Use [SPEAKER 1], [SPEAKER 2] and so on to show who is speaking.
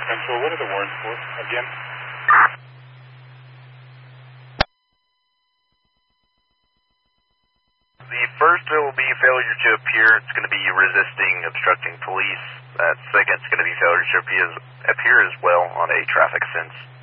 [SPEAKER 1] Central, what are the warrants for again?
[SPEAKER 2] The first will be failure to appear. It's going to be resisting, obstructing police. Second, it's going to be failure to appear as well on a traffic offense.